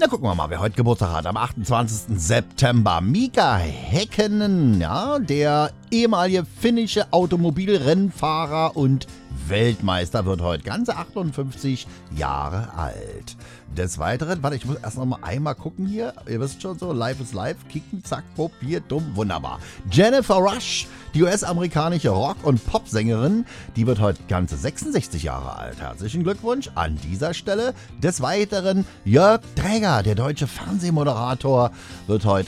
Na, gucken wir mal, wer heute Geburtstag hat. Am 28. September. Mika Häkkinen, ja, der ehemalige finnische Automobilrennfahrer und Weltmeister, wird heute ganze 58 Jahre alt. Des Weiteren, warte, ich muss erst noch mal einmal gucken hier. Ihr wisst schon so, live ist live. Kicken, zack, pop, hier, dumm, wunderbar. Jennifer Rush, die US-amerikanische Rock- und Popsängerin, die wird heute ganze 66 Jahre alt. Herzlichen Glückwunsch an dieser Stelle. Des Weiteren Jörg Dräger, der deutsche Fernsehmoderator, wird heute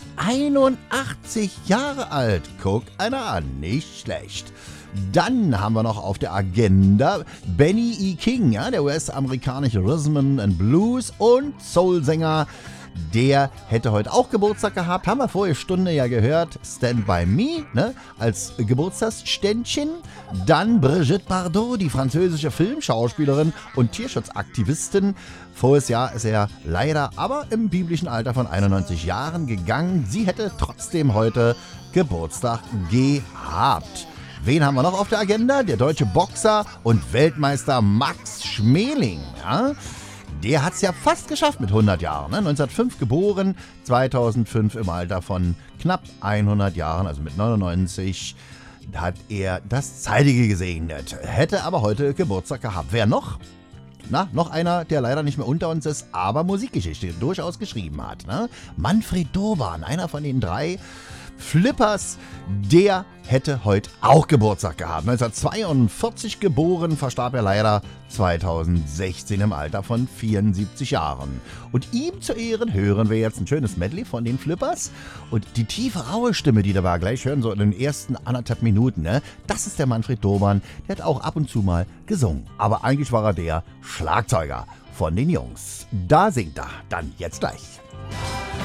81 Jahre alt. Guck einer an, nicht schlecht. Dann haben wir noch auf der Agenda Benny E. King, ja, der US-amerikanische Rhythm and Blues und Soul-Sänger. Der hätte heute auch Geburtstag gehabt. Haben wir vorige Stunde ja gehört. Stand By Me, ne, als Geburtstagsständchen. Dann Brigitte Bardot, die französische Filmschauspielerin und Tierschutzaktivistin. Voriges Jahr ist er leider aber im biblischen Alter von 91 Jahren gegangen. Sie hätte trotzdem heute Geburtstag gehabt. Wen haben wir noch auf der Agenda? Der deutsche Boxer und Weltmeister Max Schmeling. Ja? Der hat es ja fast geschafft mit 100 Jahren. Ne? 1905 geboren, 2005 im Alter von knapp 100 Jahren, also mit 99, hat er das Zeitige gesegnet. Hätte aber heute Geburtstag gehabt. Wer noch? Na, noch einer, der leider nicht mehr unter uns ist, aber Musikgeschichte durchaus geschrieben hat. Ne? Manfred Doban, einer von den 3 Flippers, der hätte heute auch Geburtstag gehabt. 1942 geboren, verstarb er leider 2016 im Alter von 74 Jahren. Und ihm zu Ehren hören wir jetzt ein schönes Medley von den Flippers. Und die tiefe, raue Stimme, die da war, gleich hören so in den ersten 1,5 Minuten, ne? Das ist der Manfred Doban, der hat auch ab und zu mal gesungen. Aber eigentlich war er der Schlagzeuger von den Jungs. Da singt er dann jetzt gleich.